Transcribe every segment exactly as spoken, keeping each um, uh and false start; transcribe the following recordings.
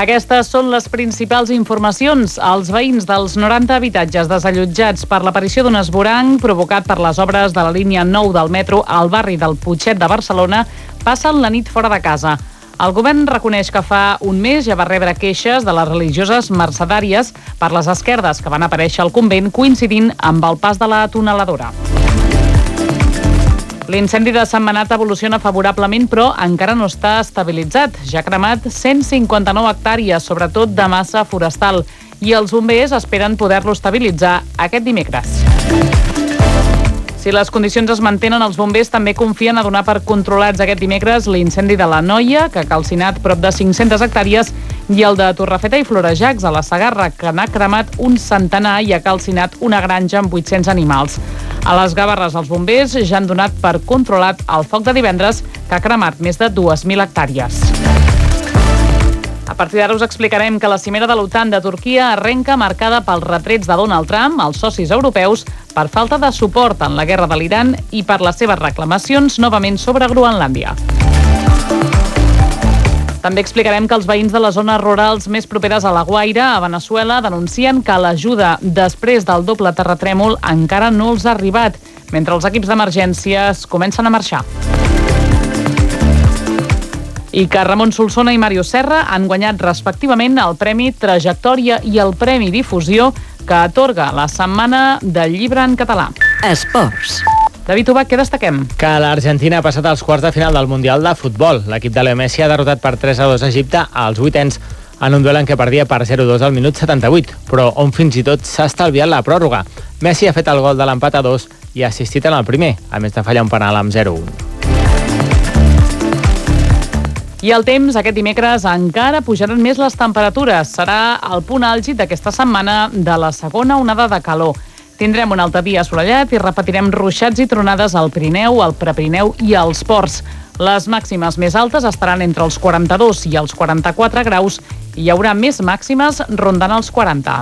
Aquestes són les principals informacions. Els veïns dels noranta habitatges desallotjats per l'aparició d'un esvoranc provocat per les obres de la línia nou del metro al barri del Putxet de Barcelona passen la nit fora de casa. El govern reconeix que fa un mes ja va rebre queixes de les religioses mercedàries per les esquerdes que van aparèixer al convent coincidint amb el pas de la tuneladora. L'incendi de Sentmenat evoluciona favorablement, però encara no està estabilitzat. Ja ha cremat cent cinquanta-nou hectàrees, sobretot de massa forestal, i els bombers esperen poder-lo estabilitzar aquest dimecres. Si les condicions es mantenen, els bombers també confien a donar per controlats aquest dimecres l'incendi de la Noia, que ha calcinat prop de cinc-centes hectàrees, i el de Torrefeta i Florejacs, a la Segarra, que n'ha cremat un centenar i ha calcinat una granja amb vuit-cents animals. A les Gavarres, els bombers ja han donat per controlat el foc de divendres, que ha cremat més de dues mil hectàrees. A partir d'ara us explicarem que la cimera de l'OTAN de Turquia arrenca marcada pels retrets de Donald Trump als socis europeus per falta de suport en la guerra de l'Iran i per les seves reclamacions novament sobre Groenlàndia. També explicarem que els veïns de les zones rurals més properes a La Guaira, a Veneçuela, denuncien que l'ajuda després del doble terratrèmol encara no els ha arribat, mentre els equips d'emergències comencen a marxar. I que Ramon Solsona i Màrius Serra han guanyat respectivament el Premi Trajectòria i el Premi Difusió que atorga la Setmana del Llibre en Català. Esports. David Ubach, què destaquem? Que l'Argentina ha passat als quarts de final del Mundial de Futbol. L'equip de Leo Messi ha derrotat per tres a dos a Egipte als vuitens en un duel en què perdia per zero a dos al minut setanta-vuit, però on fins i tot s'ha estalviat la pròrroga. Messi ha fet el gol de l'empat a dos i ha assistit en el primer, a més de fallar un penal amb zero a un. I el temps, aquest dimecres encara pujaran més les temperatures. Serà el punt àlgid d'aquesta setmana de la segona onada de calor. Tindrem un altre dia assolellat i repetirem ruixats i tronades al Pirineu, al Prepirineu i als ports. Les màximes més altes estaran entre els quaranta-dos i els quaranta-quatre graus i hi haurà més màximes rondant els quaranta.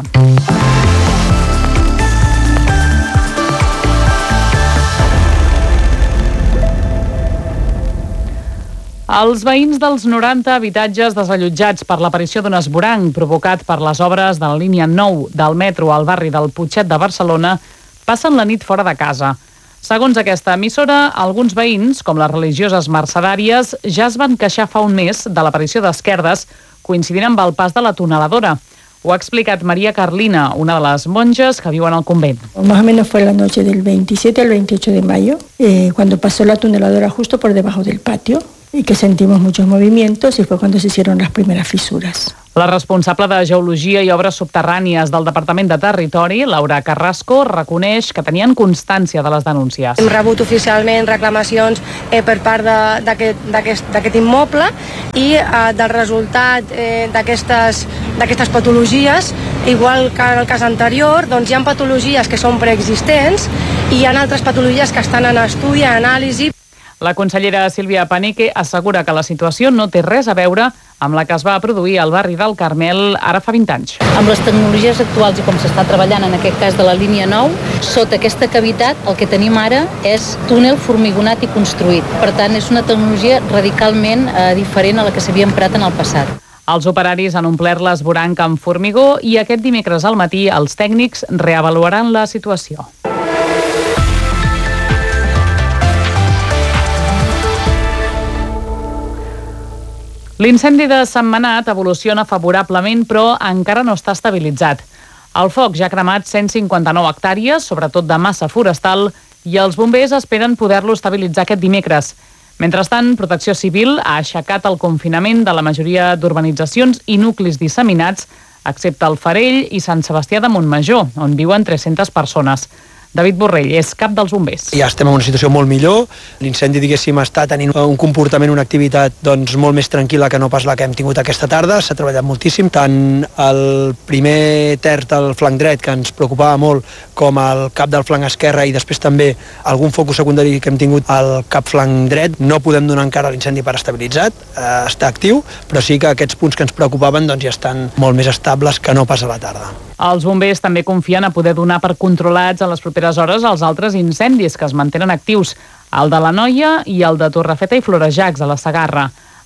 Els veïns dels noranta habitatges desallotjats per l'aparició d'un esvoranc provocat per les obres de la línia nou del metro al barri del Putxet de Barcelona passen la nit fora de casa. Segons aquesta emissora, alguns veïns, com les religioses mercedàries, ja es van queixar fa un mes de l'aparició d'esquerdes coincidint amb el pas de la tuneladora. Ho ha explicat María Carlina, una de les monges que viuen al convent. Más o menos fue la noche del veintisiete al veintiocho de mayo, eh, cuando pasó la tuneladora justo por debajo del patio, y que sentimos muchos movimientos y fue cuando se hicieron las primeras fisuras. La responsable de Geologia i Obres Subterrànies del Departament de Territori, Laura Carrasco, reconeix que tenien constància de les denúncies. Hem rebut oficialment reclamacions eh, per part d'aquest immoble i eh, del resultat eh, d'aquestes patologies, igual que en el cas anterior, doncs hi ha patologies que són preexistents i hi ha altres patologies que estan en estudi, en anàlisi. La consellera Sílvia Panique assegura que la situació no té res a veure amb la que es va produir al barri del Carmel ara fa vint anys. Amb les tecnologies actuals i com s'està treballant en aquest cas de la línia nou, sota aquesta cavitat el que tenim ara és túnel formigonat i construït. Per tant, és una tecnologia radicalment eh, diferent a la que s'havia emprat en el passat. Els operaris han omplert l'esvoranc amb formigó i aquest dimecres al matí els tècnics reavaluaran la situació. L'incendi de Sentmenat evoluciona favorablement, però encara no està estabilitzat. El foc ja ha cremat cent cinquanta-nou hectàrees, sobretot de massa forestal, i els bombers esperen poder-lo estabilitzar aquest dimecres. Mentrestant, Protecció Civil ha aixecat el confinament de la majoria d'urbanitzacions i nuclis disseminats, excepte el Farell i Sant Sebastià de Montmajor, on viuen tres-centes persones. David Borrell és cap dels bombers. Ja estem en una situació molt millor. L'incendi, diguéssim, està tenint un comportament, una activitat doncs, molt més tranquil·la que no pas la que hem tingut aquesta tarda. S'ha treballat moltíssim. Tant el primer terç del flanc dret, que ens preocupava molt, com el cap del flanc esquerre i després també algun focus secundari que hem tingut al cap flanc dret. No podem donar encara l'incendi per estabilitzat, eh, està actiu, però sí que aquests punts que ens preocupaven doncs, ja estan molt més estables que no pas a la tarda. Els bombers també confien a poder donar per controlats en les properes hores els altres incendis que es mantenen actius, el de la Noia i el de Torrefeta i Florejacs, a la Segarra.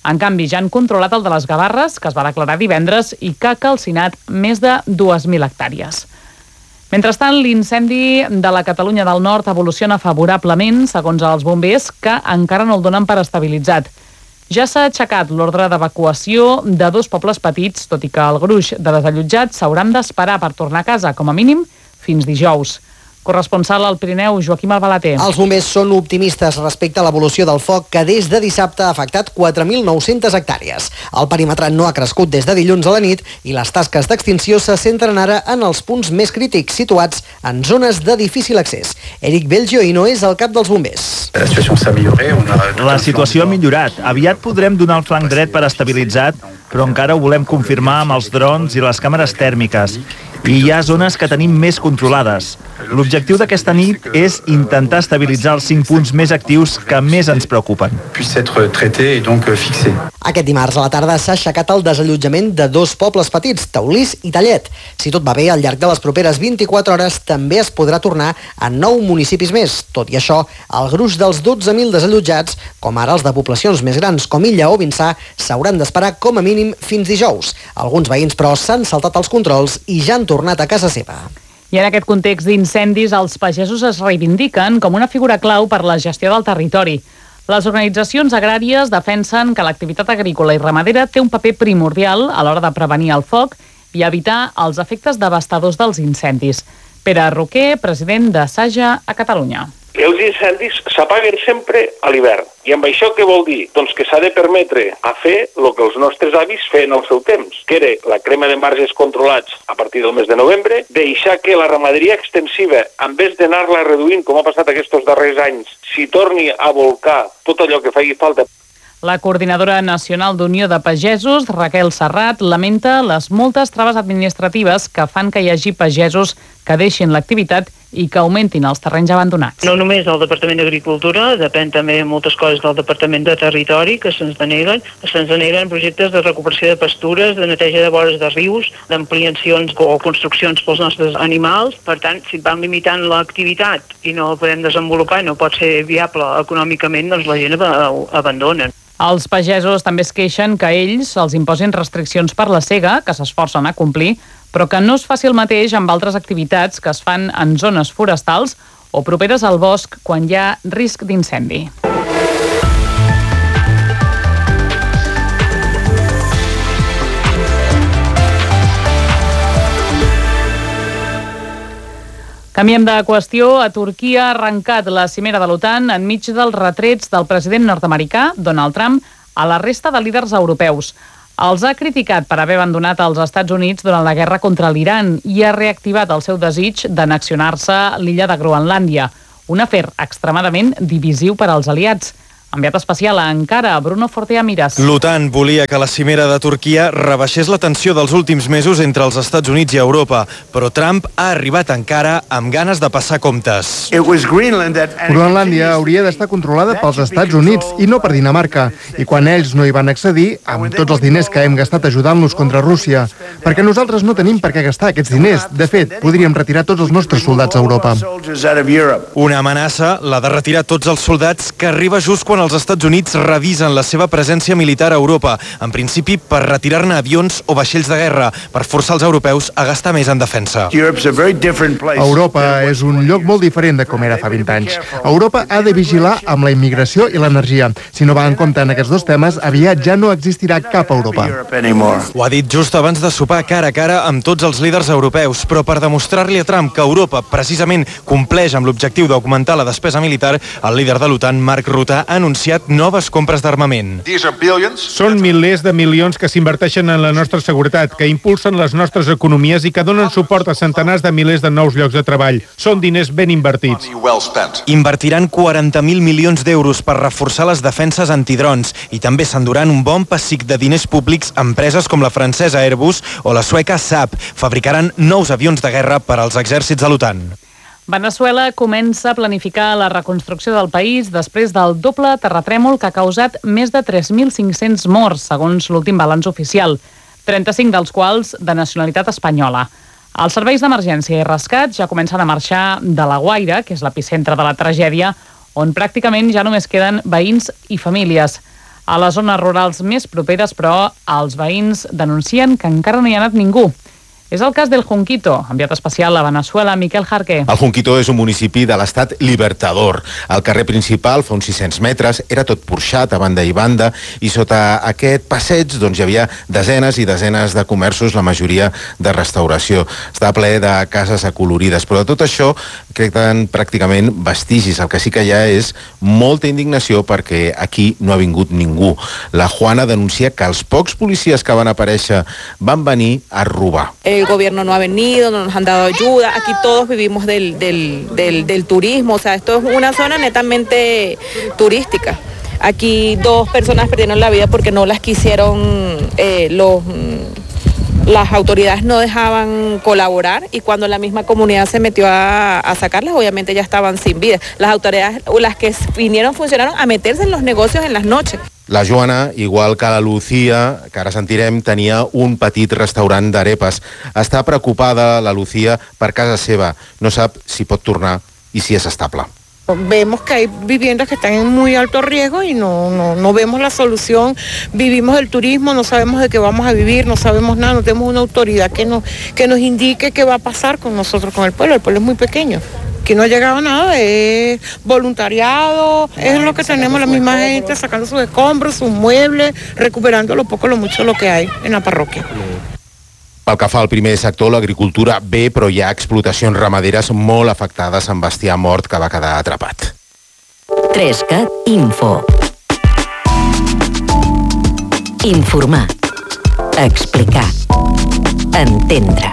En canvi, ja han controlat el de les Gavarres, que es va declarar divendres i que ha calcinat més de dues mil hectàrees. Mentrestant, l'incendi de la Catalunya del Nord evoluciona favorablement, segons els bombers, que encara no el donen per estabilitzat. Ja s'ha aixecat l'ordre d'evacuació de dos pobles petits, tot i que el gruix de desallotjats s'hauran d'esperar per tornar a casa, com a mínim, fins dijous. Corresponsal al Pirineu, Joaquim Albalater. Els bombers són optimistes respecte a l'evolució del foc, que des de dissabte ha afectat quatre mil nou-centes hectàrees. El perímetre no ha crescut des de dilluns a la nit i les tasques d'extinció se centren ara en els punts més crítics, situats en zones de difícil accés. Eric Belgioino és el cap dels bombers. La situació ha millorat. Aviat podrem donar el flanc dret per estabilitzat, però encara ho volem confirmar amb els drons i les càmeres tèrmiques. I hi ha zones que tenim més controlades. L'objectiu d'aquesta nit és intentar estabilitzar els cinc punts més actius que més ens preocupen. Aquest dimarts a la tarda s'ha aixecat el desallotjament de dos pobles petits, Taulís i Tallet. Si tot va bé, al llarg de les properes vint-i-quatre hores també es podrà tornar a nou municipis més. Tot i això, el gruix dels dotze mil desallotjats, com ara els de poblacions més grans com Illa o Vinçà, s'hauran d'esperar com a mínim fins dijous. Alguns veïns, però, s'han saltat els controls i ja han tornat a casa seva. I en aquest context d'incendis, els pagesos es reivindiquen com una figura clau per la gestió del territori. Les organitzacions agràries defensen que l'activitat agrícola i ramadera té un paper primordial a l'hora de prevenir el foc i evitar els efectes devastadors dels incendis. Pere Roquer, president de Saja a Catalunya. Els incendis s'apaguen sempre a l'hivern. I amb això què vol dir? Doncs que s'ha de permetre a fer el que els nostres avis feien al seu temps, que era la crema de marges controlats a partir del mes de novembre, deixar que la ramaderia extensiva, en vez d'anar-la reduint, com ha passat aquests darrers anys, s'hi torni a volcar tot allò que faci falta. La coordinadora nacional d'Unió de Pagesos, Raquel Serrat, lamenta les moltes traves administratives que fan que hi hagi pagesos que deixin l'activitat i que augmentin els terrenys abandonats. No només del Departament d'Agricultura, depèn també moltes coses del Departament de Territori, que se'ns deneguen. Se'ns deneguen projectes de recuperació de pastures, de neteja de vores de rius, d'ampliacions o construccions pels nostres animals. Per tant, si van limitant l'activitat i no la podem desenvolupar, no pot ser viable econòmicament, doncs la gent abandona. Els pagesos també es queixen que ells els imposin restriccions per la sega, que s'esforcen a complir, però que no es faci el mateix amb altres activitats que es fan en zones forestals o properes al bosc quan hi ha risc d'incendi. Canviem de qüestió. A Turquia ha arrencat la cimera de l'OTAN enmig dels retrets del president nord-americà, Donald Trump, a la resta de líders europeus. Els ha criticat per haver abandonat els Estats Units durant la guerra contra l'Iran i ha reactivat el seu desig d'annexionar-se l'illa de Groenlàndia, un afer extremadament divisiu per als aliats. Enviat especial a Ankara, Bruno Fortea Miras. L'OTAN volia que la cimera de Turquia rebaixés la tensió dels últims mesos entre els Estats Units i Europa, però Trump ha arribat a Ankara amb ganes de passar comptes. Groenlàndia hauria d'estar controlada pels Estats Units i no per Dinamarca, i quan ells no hi van accedir, amb tots els diners que hem gastat ajudant-los contra Rússia, perquè nosaltres no tenim per què gastar aquests diners. De fet, podríem retirar tots els nostres soldats a Europa. Una amenaça, la de retirar tots els soldats, que arriba just quan els Estats Units revisen la seva presència militar a Europa, en principi per retirar-ne avions o vaixells de guerra, per forçar els europeus a gastar més en defensa. Europa és un lloc molt diferent de com era fa vint anys. Europa ha de vigilar amb la immigració i l'energia. Si no va en compte en aquests dos temes, aviat ja no existirà cap Europa. Ho ha dit just abans de sopar cara a cara amb tots els líders europeus, però per demostrar-li a Trump que Europa precisament compleix amb l'objectiu d'augmentar la despesa militar, el líder de l'OTAN, Mark Rutte, ha anunciat noves compres d'armament. Són milers de milions que s'inverteixen en la nostra seguretat, que impulsen les nostres economies i que donen suport a centenars de milers de nous llocs de treball. Són diners ben invertits. Invertiran quaranta mil milions d'euros per reforçar les defenses antidrons i també s'enduran un bon pessic de diners públics a empreses com la francesa Airbus o la sueca Saab. Fabricaran nous avions de guerra per als exèrcits de l'OTAN. Veneçuela comença a planificar la reconstrucció del país després del doble terratrèmol que ha causat més de tres mil cinc-cents morts, segons l'últim balanç oficial, trenta-cinc dels quals de nacionalitat espanyola. Els serveis d'emergència i rescat ja comencen a marxar de La Guaira, que és l'epicentre de la tragèdia, on pràcticament ja només queden veïns i famílies. A les zones rurals més properes, però, els veïns denuncien que encara no hi ha anat ningú. És el cas del Junquito, enviat especial a Veneçuela, Miquel Jarqué. El Junquito és un municipi de l'estat Libertador. El carrer principal, fa uns sis-cents metres, era tot porxat a banda i banda, i sota aquest passeig doncs, hi havia desenes i desenes de comerços, la majoria de restauració. Està ple de cases acolorides, però de tot això queden pràcticament vestigis. El que sí que hi ha és molta indignació perquè aquí no ha vingut ningú. La Juana denuncia que els pocs policies que van aparèixer van venir a robar. El gobierno no ha venido, no nos han dado ayuda. Aquí todos vivimos del, del, del, del turismo, o sea, esto es una zona netamente turística. Aquí dos personas perdieron la vida porque no las quisieron, eh, los, las autoridades no dejaban colaborar, y cuando la misma comunidad se metió a, a sacarlas, obviamente ya estaban sin vida. Las autoridades, las que vinieron, funcionaron a meterse en los negocios en las noches. La Joana, igual que la Lucía, que ara sentirem, tenia un petit restaurant d'arepas. Està preocupada la Lucía per casa seva. No sap si pot tornar i si és estable. Vemos que hay viviendas que están en muy alto riesgo y no, no, no vemos la solución. Vivimos del turismo, no sabemos de qué vamos a vivir, no sabemos nada, no tenemos una autoridad que nos, que nos indique qué va a pasar con nosotros, con el pueblo. El pueblo es muy pequeño. Aquí no ha llegado nada, es voluntariado, es lo que tenemos, la misma gente sacando sus escombros, sus muebles, recuperando lo poco, lo mucho lo que hay en la parroquia. Pel que fa al primer sector, l'agricultura bé, però hi ha explotacions ramaderes molt afectades amb bestiar mort que va quedar atrapat. trescat Info. Informar. Explicar. Entendre.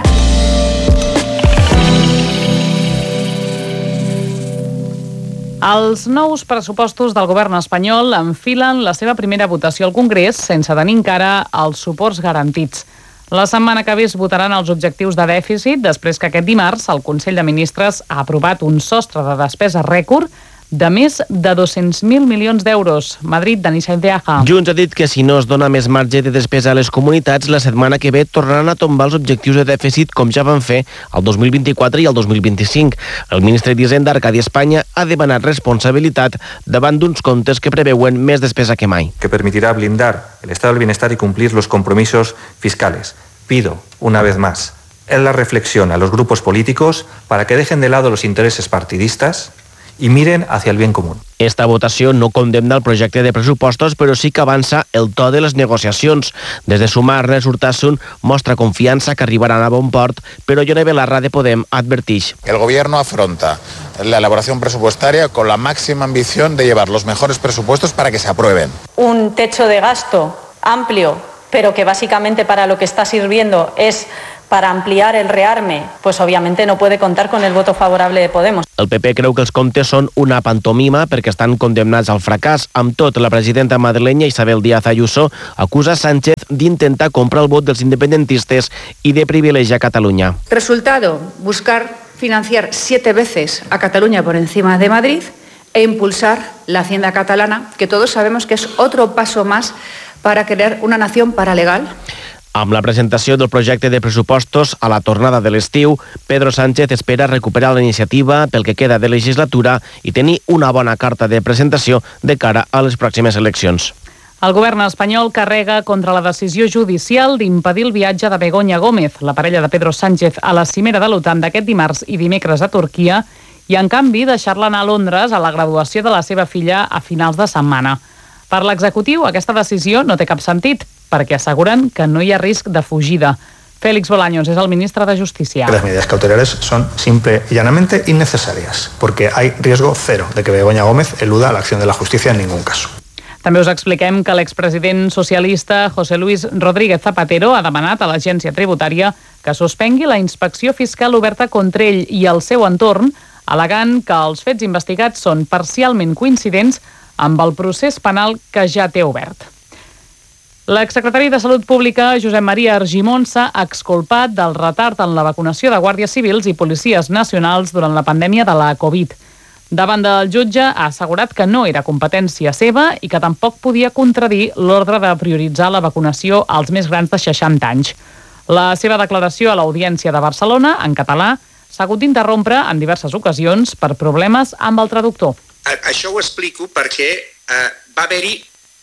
Els nous pressupostos del govern espanyol enfilen la seva primera votació al Congrés sense tenir encara els suports garantits. La setmana que ve es votaran els objectius de dèficit després que aquest dimarts el Consell de Ministres ha aprovat un sostre de despesa rècord de més de dos-cents mil milions d'euros. Madrid, Denis Enceaja. Junts ha dit que si no es dona més marge de despesa a les comunitats, la setmana que ve tornaran a tombar els objectius de dèficit com ja van fer el dos mil vint-i-quatre i el dos mil vint-i-cinc. El ministre d'Hisenda, Arcadi Espanya, ha demanat responsabilitat davant d'uns comptes que preveuen més despesa que mai. Que permitirá blindar el estado del bienestar y cumplir los compromisos fiscales. Pido, una vez más, en la reflexión a los grupos políticos para que dejen de lado los intereses partidistas i miren hacia el bien común. Esta votació no condemna el projecte de pressupostos, però sí que avança el to de les negociacions. Des de Sumar, Ernest Urtasun mostra confiança que arribaran a bon port, però Ione Belarra de Podem advertix. El gobierno afronta la elaboración presupuestaria con la máxima ambición de llevar los mejores presupuestos para que se aprueben. Un techo de gasto amplio, pero que básicamente para lo que está sirviendo es para ampliar el rearme, pues obviamente no puede contar con el voto favorable de Podemos. El P P creu que els comptes són una pantomima perquè estan condemnats al fracàs. Amb tot, la presidenta madrilenya Isabel Díaz Ayuso acusa Sánchez d'intentar comprar el vot dels independentistes i de privilegiar Catalunya. Resultado, buscar financiar siete veces a Cataluña por encima de Madrid e impulsar la hacienda catalana, que todos sabemos que es otro paso más para crear una nación paralegal. Amb la presentació del projecte de pressupostos a la tornada de l'estiu, Pedro Sánchez espera recuperar la iniciativa pel que queda de legislatura i tenir una bona carta de presentació de cara a les pròximes eleccions. El govern espanyol carrega contra la decisió judicial d'impedir el viatge de Begoña Gómez, la parella de Pedro Sánchez, a la cimera de l'OTAN d'aquest dimarts i dimecres a Turquia, i en canvi deixar-la anar a Londres a la graduació de la seva filla a finals de setmana. Per l'executiu, aquesta decisió no té cap sentit, perquè asseguren que no hi ha risc de fugida. Félix Bolaños és el ministre de Justícia. Las medidas cautelares son simple y llanamente innecesarias, porque hay riesgo cero de que Begoña Gómez eluda la acción de la justicia en ningún caso. També us expliquem que l'expresident socialista José Luis Rodríguez Zapatero ha demanat a l'agència tributària que suspengui la inspecció fiscal oberta contra ell i el seu entorn, al·legant que els fets investigats són parcialment coincidents amb el procés penal que ja té obert. L'exsecretari de Salut Pública, Josep Maria Argimon, s'ha exculpat del retard en la vacunació de guàrdies civils i policies nacionals durant la pandèmia de la Covid. Davant del jutge ha assegurat que no era competència seva i que tampoc podia contradir l'ordre de prioritzar la vacunació als més grans de seixanta anys. La seva declaració a l'Audiència de Barcelona, en català, s'ha hagut d'interrompre en diverses ocasions per problemes amb el traductor. Això ho explico perquè eh, va haver-hi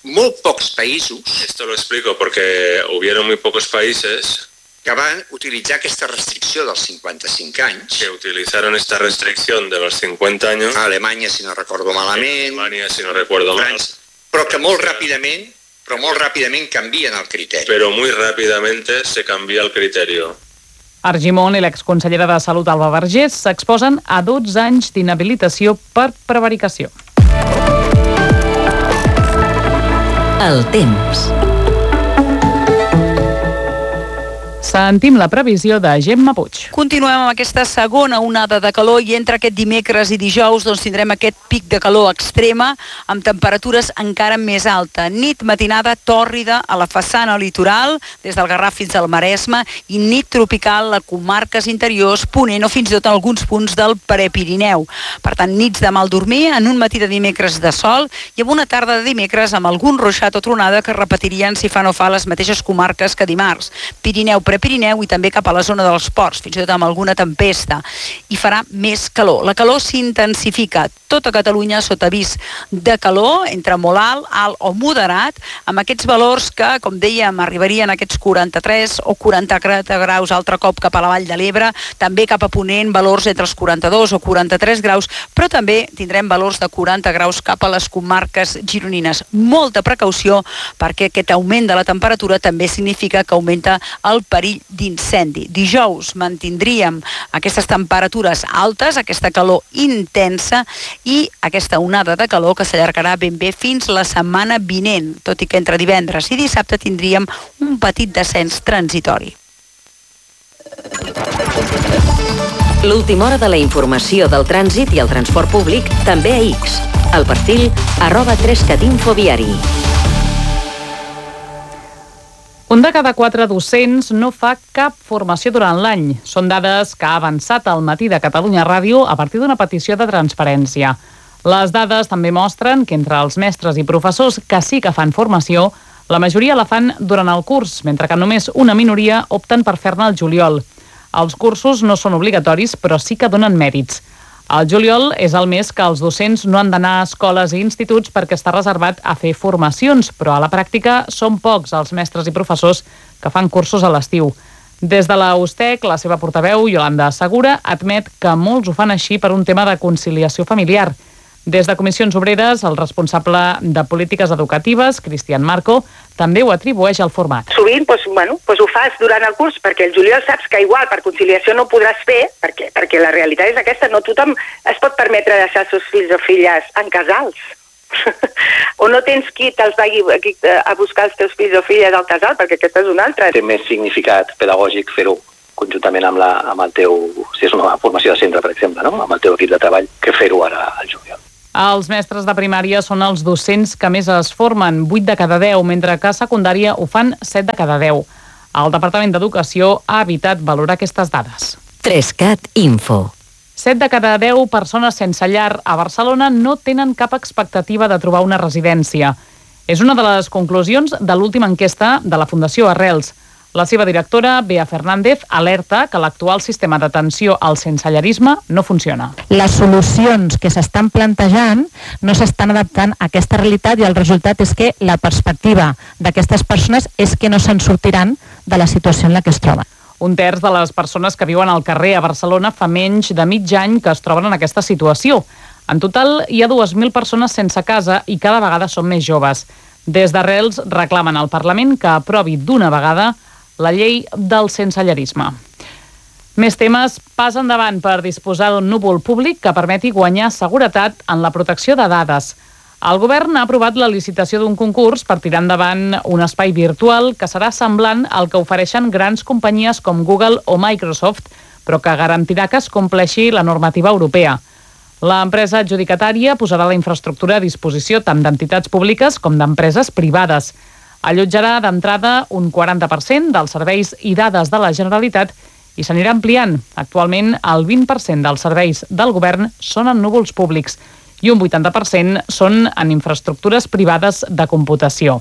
molt pocs països... Esto lo explico porque hubieron muy pocos países que van utilitzar aquesta restricció dels cinquanta-cinc anys. Que utilizaron esta restricción de los cincuenta años. Alemanya, si no recordo malament. Alemanya, si no recuerdo mal. Però que molt ràpidament, però molt ràpidament canvien el criteri. Pero muy rápidamente se cambia el criterio. Argimon i l'exconsellera de Salut Alba Vergés s'exposen a dotze anys d'inhabilitació per prevaricació. El temps. Sentim la previsió de Gemma Puig. Continuem amb aquesta segona onada de calor i entre aquest dimecres i dijous doncs, tindrem aquest pic de calor extrema amb temperatures encara més alta. Nit matinada tòrrida a la façana litoral, des del Garraf fins al Maresme, i nit tropical a comarques interiors, Ponent o fins i tot en alguns punts del Prepirineu. Per tant, nits de mal dormir, en un matí de dimecres de sol i amb una tarda de dimecres amb algun ruixat o tronada que repetirien si fa no fa les mateixes comarques que dimarts. Pirineu, Prepirineu i també cap a la zona dels ports, fins i tot amb alguna tempesta. I farà més calor. La calor s'intensifica. Tota Catalunya sota avís de calor, entre molt alt, alt o moderat, amb aquests valors que, com dèiem, arribarien a aquests quaranta-tres o quaranta graus altre cop cap a la Vall de l'Ebre, també cap a Ponent, valors entre els quaranta-dos o quaranta-tres graus, però també tindrem valors de quaranta graus cap a les comarques gironines. Molta precaució, perquè aquest augment de la temperatura també significa que augmenta el perill d'incendi. Dijous mantindríem aquestes temperatures altes, aquesta calor intensa i aquesta onada de calor que s'allargarà ben bé fins la setmana vinent, tot i que entre divendres i dissabte tindríem un petit descens transitori. L'última hora de la informació del trànsit i el transport públic també a X. El perfil arroba tres cat info viari. Un de cada quatre docents no fa cap formació durant l'any. Són dades que ha avançat al Matí de Catalunya Ràdio a partir d'una petició de transparència. Les dades també mostren que entre els mestres i professors que sí que fan formació, la majoria la fan durant el curs, mentre que només una minoria opten per fer-ne al juliol. Els cursos no són obligatoris, però sí que donen mèrits. El juliol és el mes que els docents no han d'anar a escoles i instituts perquè està reservat a fer formacions, però a la pràctica són pocs els mestres i professors que fan cursos a l'estiu. Des de la USTEC, la seva portaveu, Yolanda Segura, admet que molts ho fan així per un tema de conciliació familiar. Des de Comissions Obreres, el responsable de polítiques educatives, Cristian Marco, també ho atribueix al format. Sovint doncs, bueno, doncs ho fas durant el curs perquè el juliol saps que igual per conciliació no ho podràs fer, perquè, perquè la realitat és aquesta, no tothom es pot permetre deixar els seus fills o filles en casals. O no tens qui te'ls vagi a buscar els teus fills o filles al casal, perquè aquesta és una altra. Té més significat pedagògic fer-ho conjuntament amb, la, amb el teu, si és una formació de centre, per exemple, no? Amb el teu equip de treball, que fer-ho ara al juliol. Els mestres de primària són els docents que més es formen, vuit de cada deu, mentre que a secundària ho fan set de cada deu. El Departament d'Educació ha evitat valorar aquestes dades. tres cat info. set de cada deu persones sense llar a Barcelona no tenen cap expectativa de trobar una residència. És una de les conclusions de l'última enquesta de la Fundació Arrels. La seva directora, Bea Fernández, alerta que l'actual sistema d'atenció al sensellarisme no funciona. Les solucions que s'estan plantejant no s'estan adaptant a aquesta realitat i el resultat és que la perspectiva d'aquestes persones és que no se'n sortiran de la situació en la que es troben. Un terç de les persones que viuen al carrer a Barcelona fa menys de mig any que es troben en aquesta situació. En total, hi ha dues mil persones sense casa i cada vegada són més joves. Des d'Arrels reclamen al Parlament que aprovi d'una vegada la llei del sensellarisme. Més temes, pas endavant per disposar d'un núvol públic que permeti guanyar seguretat en la protecció de dades. El govern ha aprovat la licitació d'un concurs per tirar endavant un espai virtual que serà semblant al que ofereixen grans companyies com Google o Microsoft, però que garantirà que es compleixi la normativa europea. L'empresa adjudicatària posarà la infraestructura a disposició tant d'entitats públiques com d'empreses privades. Allotjarà d'entrada un quaranta per cent dels serveis i dades de la Generalitat i s'anirà ampliant. Actualment, el vint per cent dels serveis del govern són en núvols públics i un vuitanta per cent són en infraestructures privades de computació.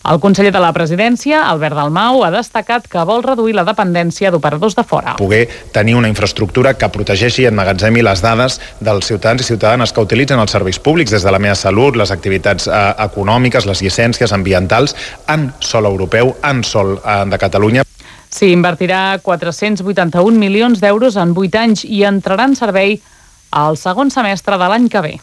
El conseller de la Presidència, Albert Dalmau, ha destacat que vol reduir la dependència d'operadors de fora. Poder tenir una infraestructura que protegeixi i emmagatzemi les dades dels ciutadans i ciutadanes que utilitzen els serveis públics, des de la meva salut, les activitats eh, econòmiques, les llicències ambientals, en sòl europeu, en sòl eh, de Catalunya. S'hi invertirà quatre-cents vuitanta-un milions d'euros en vuit anys i entrarà en servei al segon semestre de l'any que ve.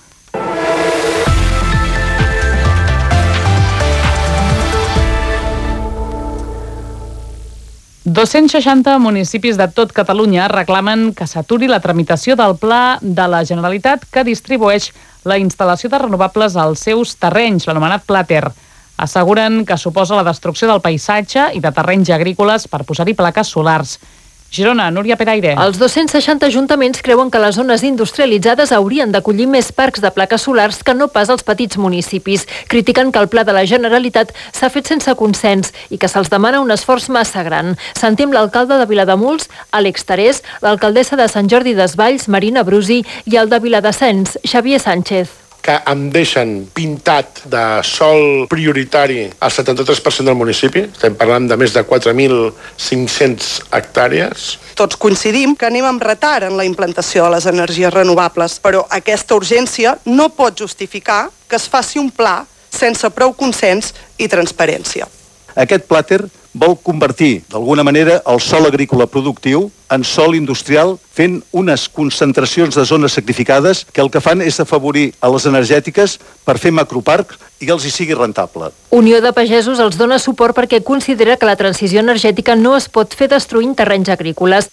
dos-cents seixanta municipis de tot Catalunya reclamen que s'aturi la tramitació del pla de la Generalitat que distribueix la instal·lació de renovables als seus terrenys, l'anomenat Plater. Asseguren que suposa la destrucció del paisatge i de terrenys agrícoles per posar-hi plaques solars. Girona, Núria Peraire. Els dos-cents seixanta ajuntaments creuen que les zones industrialitzades haurien d'acollir més parcs de plaques solars que no pas els petits municipis. Critiquen que el pla de la Generalitat s'ha fet sense consens i que se'ls demana un esforç massa gran. Sentim l'alcalde de Vilademuls, Àlex Tarés, l'alcaldessa de Sant Jordi Desvalls, Marina Brusi, i el de Viladescens, Xavier Sánchez. Que em deixen pintat de sòl prioritari al setanta-tres per cent del municipi. Estem parlant de més de quatre mil cinc-cents hectàrees. Tots coincidim que anem amb retard en la implantació de les energies renovables, però aquesta urgència no pot justificar que es faci un pla sense prou consens i transparència. Aquest Plater vol convertir, d'alguna manera, el sòl agrícola productiu en sòl industrial, fent unes concentracions de zones sacrificades que el que fan és afavorir a les energètiques per fer macroparcs i que els hi sigui rentable. Unió de Pagesos els dona suport perquè considera que la transició energètica no es pot fer destruint terrenys agrícoles.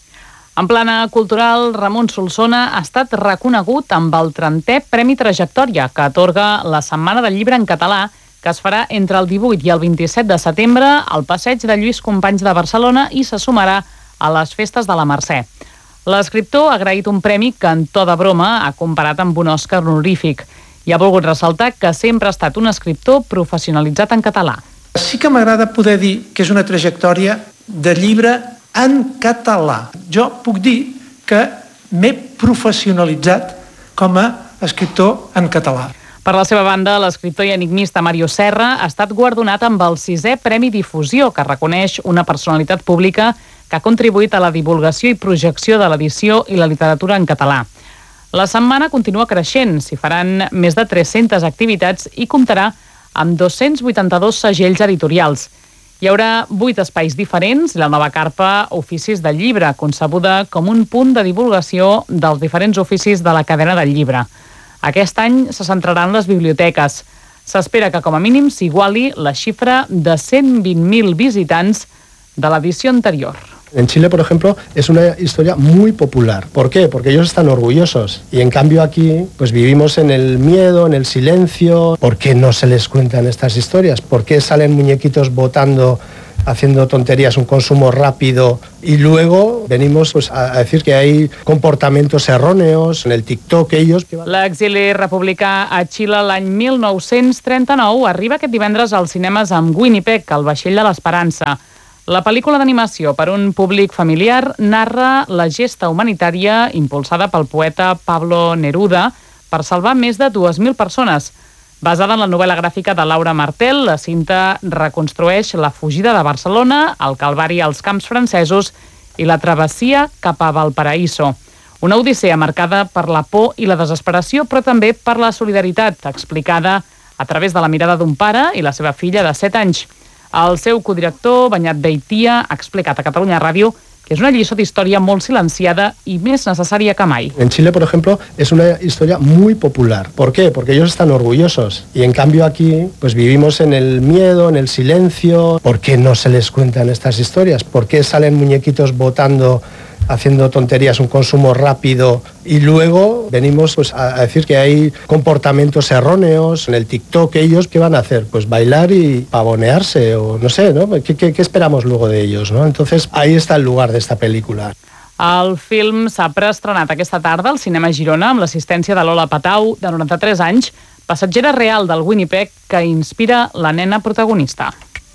En plana cultural, Ramon Solsona ha estat reconegut amb el trentè Premi Trajectòria que atorga la Setmana del Llibre en Català, que es farà entre el divuit i el vint-i-set de setembre al passeig de Lluís Companys de Barcelona i se sumarà a les festes de la Mercè. L'escriptor ha agraït un premi que en to de broma ha comparat amb un Òscar honorífic i ha volgut ressaltar que sempre ha estat un escriptor professionalitzat en català. Sí que m'agrada poder dir que és una trajectòria de llibre en català. Jo puc dir que m'he professionalitzat com a escriptor en català. Per la seva banda, l'escriptor i enigmista Mario Serra ha estat guardonat amb el sisè Premi Difusió, que reconeix una personalitat pública que ha contribuït a la divulgació i projecció de l'edició i la literatura en català. La setmana continua creixent, s'hi faran més de tres-centes activitats i comptarà amb dos-cents vuitanta-dos segells editorials. Hi haurà vuit espais diferents i la nova carpa Oficis del Llibre, concebuda com un punt de divulgació dels diferents oficis de la cadena del llibre. Aquest any se centrarà en les biblioteques. S'espera que com a mínim s'iguali la xifra de cent vint mil visitants de l'edició anterior. En Chile, por ejemplo, es una historia muy popular. ¿Por qué? Porque ellos están orgullosos. Y en cambio aquí, pues vivimos en el miedo, en el silencio. ¿Por qué no se les cuentan estas historias? ¿Por qué salen muñequitos botando, haciendo tonterías, un consumo rápido, y luego venimos pues, a decir que hay comportamientos erróneos en el TikTok, ellos... L'exili republicà a Xile l'any mil nou-cents trenta-nou arriba aquest divendres als cinemes amb Winnipeg, el vaixell de l'esperança. La pel·lícula d'animació per un públic familiar narra la gesta humanitària impulsada pel poeta Pablo Neruda per salvar més de dues mil persones. Basada en la novel·la gràfica de Laura Martel, la cinta reconstrueix la fugida de Barcelona, el calvari als camps francesos i la travessia cap a Valparaíso. Una odissea marcada per la por i la desesperació, però també per la solidaritat, explicada a través de la mirada d'un pare i la seva filla de set anys. El seu codirector, Beñat Beitia, ha explicat a Catalunya Ràdio que és una lliçó d'història molt silenciada i més necessària que mai. En Chile, por ejemplo, es una historia muy popular. ¿Por qué? Porque ellos están orgullosos. Y en cambio aquí, pues vivimos en el miedo, en el silencio. ¿Por qué no se les cuentan estas historias? ¿Por qué salen muñequitos botando, haciendo tonterías, un consumo rápido, y luego venimos pues, a decir que hay comportamientos erróneos en el TikTok? ¿Ellos qué van a hacer? Pues bailar y pavonearse, o no sé, ¿no? ¿Qué, qué, qué esperamos luego de ellos, ¿no? Entonces, ahí está el lugar de esta película. El film s'ha preestrenat aquesta tarda al Cinema Girona amb l'assistència de Lola Patau, de noranta-tres anys, passatgera real del Winnipeg, que inspira la nena protagonista.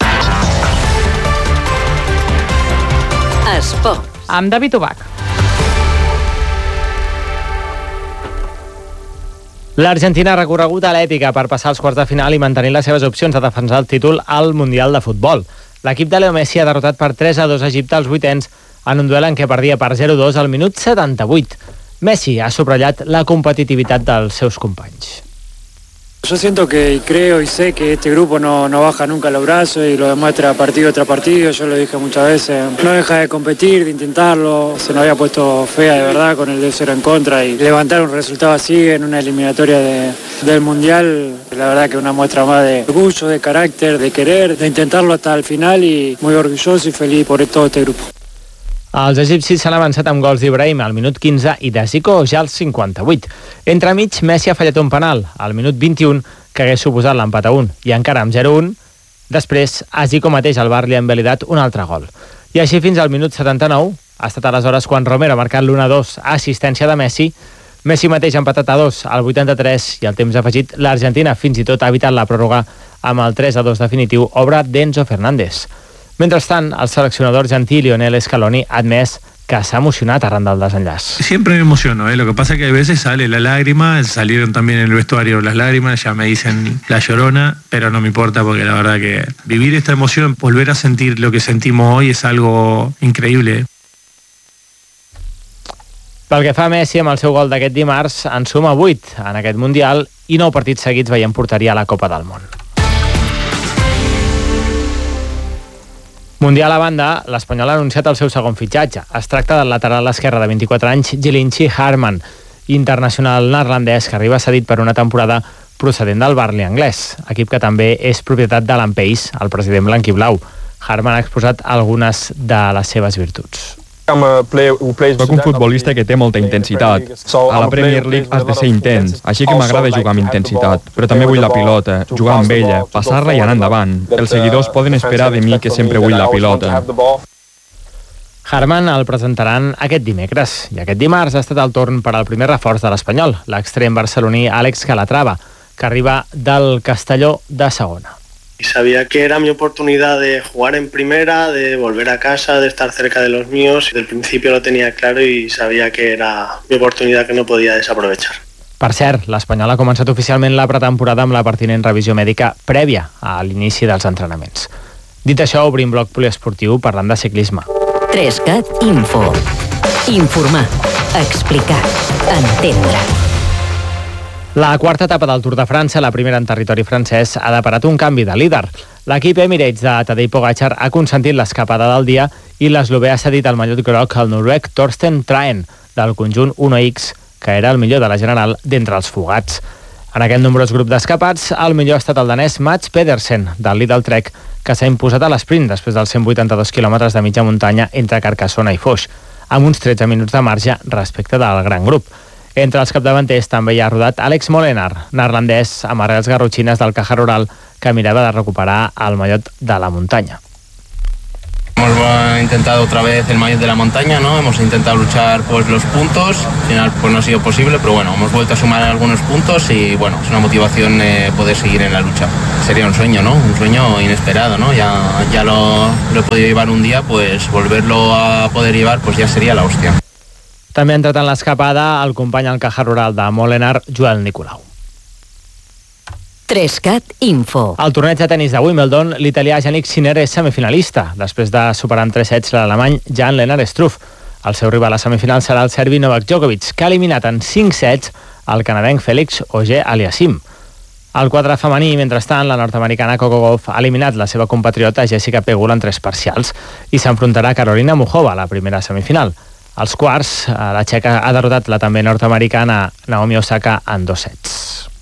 Esport. Amb David Ubach. L'Argentina ha recorregut a l'èpica per passar als quarts de final i mantenir les seves opcions de defensar el títol al Mundial de Futbol. L'equip de Leo Messi ha derrotat per tres a dos a Egipte als vuitens en un duel en què perdia per zero a dos al minut setanta-vuit. Messi ha subratllat la competitivitat dels seus companys. Yo siento que y creo y sé que este grupo no, no baja nunca los brazos y lo demuestra partido tras partido. Yo lo dije muchas veces, no deja de competir, de intentarlo. Se nos había puesto fea de verdad con el dos cero en contra y levantar un resultado así en una eliminatoria de, del Mundial, la verdad que una muestra más de orgullo, de carácter, de querer, de intentarlo hasta el final y muy orgulloso y feliz por todo este grupo. Els egipcis s'han avançat amb gols d'Ibrahim al minut quinze i de Zico ja als cinquanta-vuit. Entremig, Messi ha fallat un penal al minut vint-i-un que hagués suposat l'empat a un i encara amb zero a un. Després, a Zico mateix al Bar li ha envalidat un altre gol. I així fins al minut setanta-nou, ha estat aleshores quan Romero ha marcat l'u a dos a assistència de Messi. Messi mateix ha empatat a dos al vuitanta-tres i al temps afegit l'Argentina fins i tot ha evitat la pròrroga amb el tres a dos definitiu, obra d'Enzo Fernández. Mentrestant, el seleccionador argentí Lionel Scaloni ha admès que s'ha emocionat arran del desenllaç. Siempre me emociono, ¿eh? Lo que pasa es que a veces sale la lágrima, salieron también en el vestuario las lágrimas, ya me dicen la llorona, pero no me importa porque la verdad que vivir esta emoción, volver a sentir lo que sentimos hoy es algo increíble. Pel que fa a Messi, amb el seu gol d'aquest dimarts, en suma vuit en aquest Mundial i nou partits seguits veient porteria a la Copa del Món. Mundial a banda, l'Espanyol ha anunciat el seu segon fitxatge. Es tracta del lateral esquerre de vint-i-quatre anys, Djelinchi Harman, internacional neerlandès que arriba cedit per una temporada procedent del Burnley anglès, equip que també és propietat d'Alan Pace, el president blanquiblau. Harman ha exposat algunes de les seves virtuts. Soc un futbolista que té molta intensitat. A la Premier League has de ser intens, així que m'agrada jugar amb intensitat, però també vull la pilota, jugar amb ella, passar-la i anar endavant. Els seguidors poden esperar de mi que sempre vull la pilota. Harman el presentaran aquest dimecres i aquest dimarts ha estat el torn per al primer reforç de l'Espanyol, l'extrem barceloní Àlex Calatrava, que arriba del Castelló de segona. Y sabía que era mi oportunidad de jugar en primera, de volver a casa, de estar cerca de los míos. Desde el principio lo tenía claro y sabía que era mi oportunidad que no podía desaprovechar. Per cert, l'Espanyol ha començat oficialment la pretemporada amb la pertinent revisió mèdica prèvia a l'inici dels entrenaments. Dit això, obrim bloc poliesportiu parlant de ciclisme. Trescat Info. Informar, explicar, entendre. La quarta etapa del Tour de França, la primera en territori francès, ha deparat un canvi de líder. L'equip Emirates de Tadej Pogačar ha consentit l'escapada del dia i l'eslovè ha cedit el mallot groc al noruec Torsten Traen, del conjunt Uno X, que era el millor de la general d'entre els fugats. En aquest nombrós grup d'escapats, el millor ha estat el danès Mats Pedersen, del Lidl Trek, que s'ha imposat a l'esprint després dels cent vuitanta-dos quilòmetres de mitja muntanya entre Carcassona i Foix, amb uns tretze minuts de marge respecte del gran grup. Entre els capdavanters també hi ha rodat Alex Molenaar, neerlandès amb arrels garrotxines del Caja Rural, que mirava de recuperar el mallot de la muntanya. Hemos intentado otra vez el maillot de la montaña, ¿no? Hemos intentado luchar pues los puntos, al final pues no ha sido posible, pero bueno, hemos vuelto a sumar algunos puntos y bueno, es una motivación eh, poder seguir en la lucha. Sería un sueño, ¿no? Un sueño inesperado, ¿no? Ya, ya lo, lo he podido llevar un día, pues volverlo a poder llevar pues ya sería la hostia. També ha entrat en l'escapada el company al Caja Rural de Molenaar, Joel Nicolau. Trescat Info. Al torneig de tenis de Wimbledon, l'italià Jannik Sinner és semifinalista, després de superar en tres sets l'alemany Jan-Lennard Struff. El seu rival a semifinal serà el serbi Novak Djokovic, que ha eliminat en cinc sets el canadenc Félix Auger-Aliassime. Al quadre femení, mentrestant, la nord-americana Coco Gauff ha eliminat la seva compatriota Jessica Pegula en tres parcials i s'enfrontarà a Carolina Muchova a la primera semifinal. Als quarts, la txeca ha derrotat la també nord-americana Naomi Osaka en dos sets.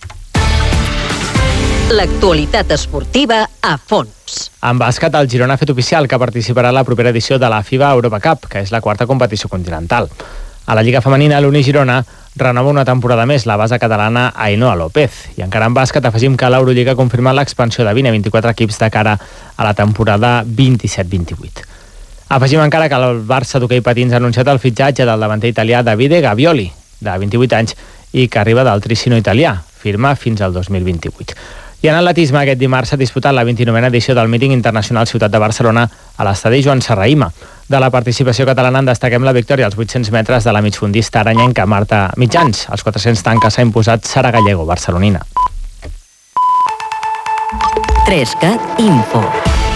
L'actualitat esportiva a fons. En bàsquet, el Girona ha fet oficial que participarà a la propera edició de la FIBA Europa Cup, que és la quarta competició continental. A la Lliga Femenina, l'Uni Girona renova una temporada més la base catalana Ainhoa López. I encara en bàsquet afegim que l'Eurolliga ha confirmat l'expansió de vint a vint-i-quatre equips de cara a la temporada vint-i-set vint-i-vuit. Afegim encara que el Barça d'hoquei patins ha anunciat el fitxatge del davanter italià Davide Gavioli, de vint-i-vuit anys, i que arriba del Tricino italià, firma fins al dos mil vint-i-vuit. I en atletisme, aquest dimarts s'ha disputat la vint-i-novena edició del míting internacional Ciutat de Barcelona a l'estadi Joan Serrahima. De la participació catalana en destaquem la victòria als vuit-cents metres de la migfondista aranyenca Marta Mitjans. Als quatre-cents tanques s'ha imposat Sara Gallego, barcelonina. tres cat Info.